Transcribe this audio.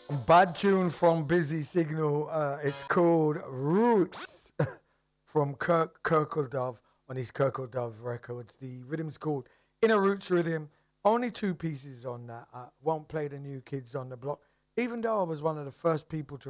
Bad tune from Busy Signal. It's called Roots from Kirk Kirkledove on his Kirkledove records. The rhythm's called Inner Roots Rhythm. Only two pieces on that. I won't play the new kids on the block, even though I was one of the first people to